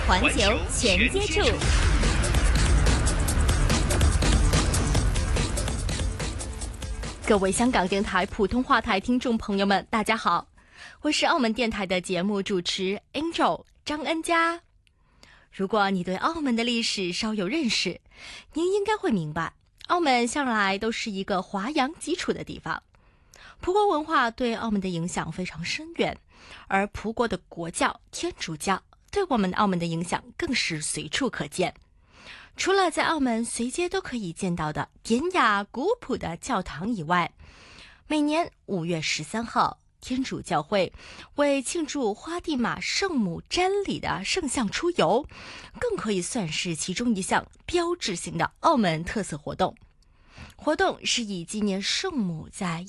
环球全接触。各位香港电台普通话台听众朋友们，大家好，我是澳门电台的节目主持 Angel 张恩佳。如果你对澳门的历史稍有认识，您应该会明白，澳门向来都是一个华洋基础的地方。葡国文化对澳门的影响非常深远，而葡国的国教天主教对我们澳门的影响更是随处可见。除了在澳门随街都可以见到的典雅古朴的教堂以外，每年5月13号，天主教会为庆祝花地玛圣母瞻礼的圣像出游，更可以算是其中一项标志性的澳门特色活动。活动是以纪念圣母在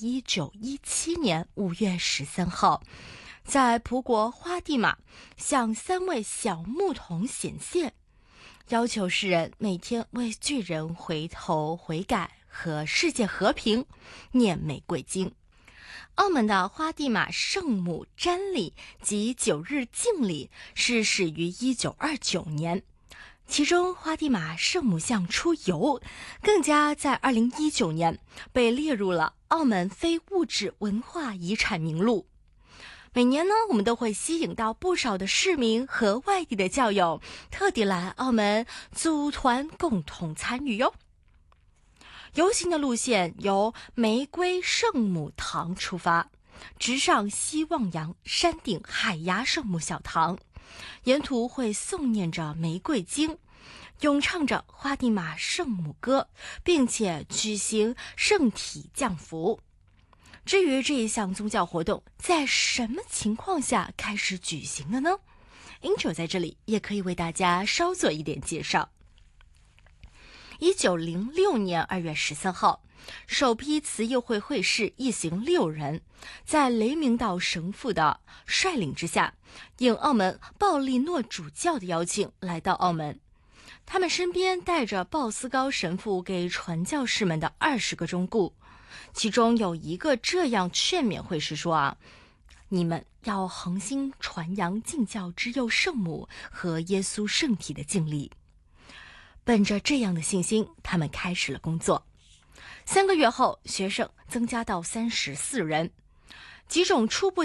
1917年5月13号在葡国花地玛向3位小牧童显现，要求世人每天为巨人回头悔改和世界和平念玫瑰经。澳门的花地玛圣母瞻礼及9日敬礼是始于1929年，其中花地玛圣母像出游更加在2019年被列入了澳门非物质文化遗产名录。每年呢，我们都会吸引到不少的市民和外地的教友特地来澳门组团共同参与哟。游行的路线由玫瑰圣母堂出发，直上希望洋山顶海牙圣母小堂，沿途会诵念着玫瑰经，咏唱着花地玛圣母歌，并且举行圣体降福。至于这一项宗教活动在什么情况下开始举行的呢？ Angel 在这里也可以为大家稍做一点介绍。1906年2月13号，首批慈幼会会士一行6人，在雷明道神父的率领之下，应澳门鲍利诺主教的邀请来到澳门。他们身边带着鲍斯高神父给传教士们的20个忠告，其中有一个这样劝勉会士说你们要恒心传扬敬教之幼圣母和耶稣圣体的敬礼。本着这样的信心，他们开始了工作。3个月后，学生增加到34人，几种初步